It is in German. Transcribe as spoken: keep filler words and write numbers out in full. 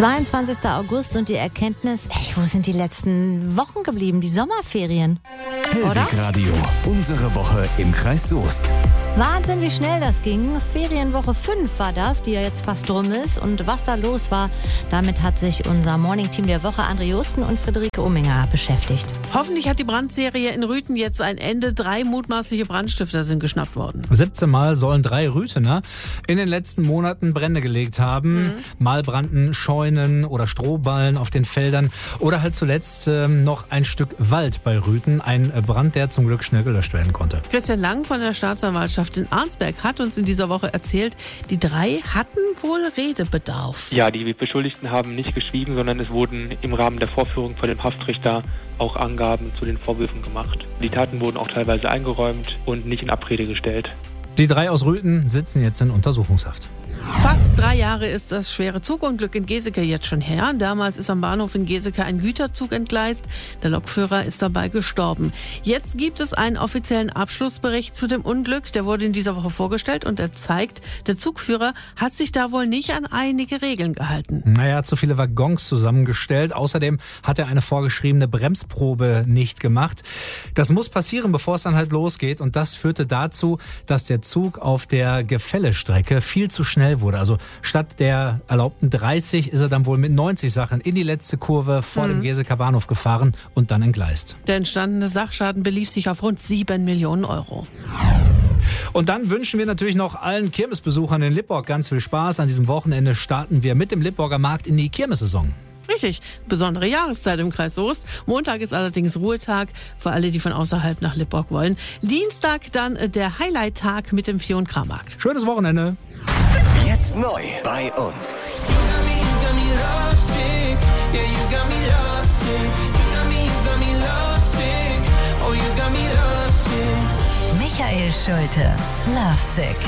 zweiundzwanzigster August und die Erkenntnis, ey, wo sind die letzten Wochen geblieben? Die Sommerferien. Hellwig Radio, unsere Woche im Kreis Soest. Wahnsinn, wie schnell das ging. Ferienwoche fünf war das, die ja jetzt fast rum ist. Und was da los war, damit hat sich unser Morning-Team der Woche, André Justen und Friederike Ominger, beschäftigt. Hoffentlich hat die Brandserie in Rüthen jetzt ein Ende. Drei mutmaßliche Brandstifter sind geschnappt worden. siebzehn Mal sollen drei Rüthener in den letzten Monaten Brände gelegt haben. Mhm. Mal brannten Scheunen oder Strohballen auf den Feldern. Oder halt zuletzt ähm, noch ein Stück Wald bei Rüthen. Ein Brand, der zum Glück schnell gelöscht werden konnte. Christian Lang von der Staatsanwaltschaft in Arnsberg hat uns in dieser Woche erzählt, die drei hatten wohl Redebedarf. Ja, die Beschuldigten haben nicht geschwiegen, sondern es wurden im Rahmen der Vorführung vor dem Haftrichter auch Angaben zu den Vorwürfen gemacht. Die Taten wurden auch teilweise eingeräumt und nicht in Abrede gestellt. Die drei aus Rüthen sitzen jetzt in Untersuchungshaft. Fast drei Jahre ist das schwere Zugunglück in Geseke jetzt schon her. Damals ist am Bahnhof in Geseke ein Güterzug entgleist. Der Lokführer ist dabei gestorben. Jetzt gibt es einen offiziellen Abschlussbericht zu dem Unglück. Der wurde in dieser Woche vorgestellt und er zeigt, der Zugführer hat sich da wohl nicht an einige Regeln gehalten. Naja, zu viele Waggons zusammengestellt. Außerdem hat er eine vorgeschriebene Bremsprobe nicht gemacht. Das muss passieren, bevor es dann halt losgeht. Und das führte dazu, dass der Zug auf der Gefällestrecke viel zu schnell wurde. Also statt der erlaubten dreißig ist er dann wohl mit neunzig Sachen in die letzte Kurve vor mhm. dem Geseker Bahnhof gefahren und dann entgleist. Der entstandene Sachschaden belief sich auf rund sieben Millionen Euro. Und dann wünschen wir natürlich noch allen Kirmesbesuchern in Lippborg ganz viel Spaß. An diesem Wochenende starten wir mit dem Lippborger Markt in die Kirmessaison. Richtig, besondere Jahreszeit im Kreis Soest. Montag ist allerdings Ruhetag für alle, die von außerhalb nach Lippborg wollen. Dienstag dann der Highlight-Tag mit dem Vieh- und Krammarkt. Schönes Wochenende. Jetzt neu bei uns. Michael Schulte, Lovesick.